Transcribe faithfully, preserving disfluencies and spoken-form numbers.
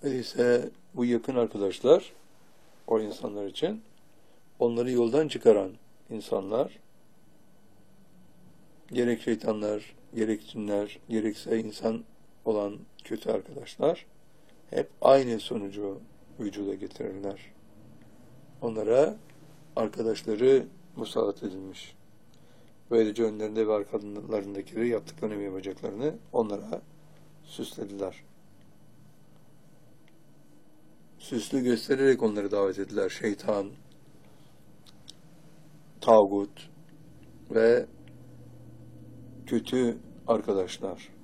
Öyleyse bu yakın arkadaşlar o insanlar için onları yoldan çıkaran insanlar, gerek şeytanlar, gerek cinler, gerekse insan olan kötü arkadaşlar hep aynı sonucu vücuda getirirler. Onlara arkadaşları musallat edilmiş. Böylece önlerinde ve arkalarındakileri yaptıklarını ve yapacaklarını onlara süslediler. Süslü göstererek onları davet ettiler. Şeytan, tağut ve kötü arkadaşlar.